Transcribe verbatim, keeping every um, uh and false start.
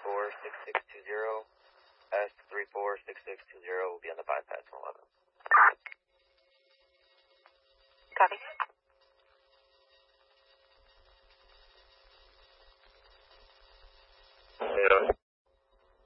four six six two zero. S three four six six two zero will be on the bypass from eleven. Copy. Yeah.